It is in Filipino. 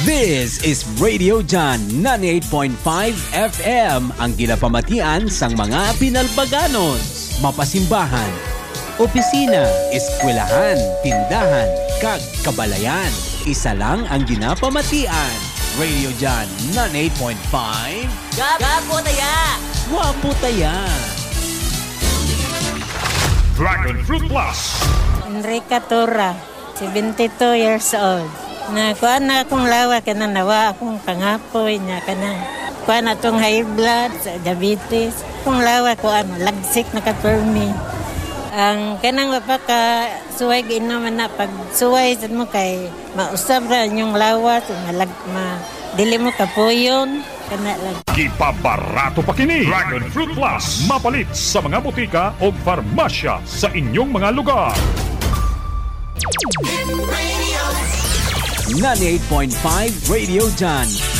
This is Radio John 98.5 FM, ang ginapamatian sang mga Pinalbaganos, mapasimbahan, opisina, eskwelahan, tindahan, kag kabalayan. Isa lang ang ginapamatian. Radio John 98.5. Gapo taya! Wapo taya! Dragon Fruit Plus. Enrica Tura, 72 years old. Nakuha na akong lawa ka na nawa akong pangapoy niya ka na. Kuha na itong high blood, diabetes. Kung lawa ko lagsik na ka-permi. Ang kanang mapaka suway ginaman na pag suway sa mo kay mausap ra yung lawa so dili mo kapuyon kana lang. Gipabarato pa kini Dragon Fruit Plus, mapalit sa mga butika o farmasya sa inyong mga lugar. 98.5 Radio John